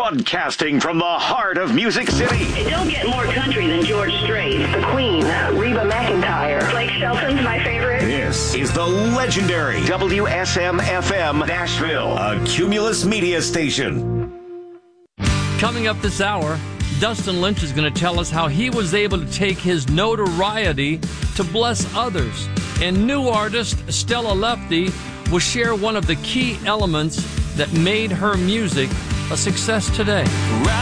Broadcasting from the heart of Music City. It don't get more country than George Strait. The Queen, Reba McEntire. Blake Shelton's my favorite. This is the legendary WSM-FM Nashville, a Cumulus media station. Coming up this hour, Dustin Lynch is going to tell us how he was able to take his notoriety to bless others. And new artist Stella Lefty will share one of the key elements that made her music a success today.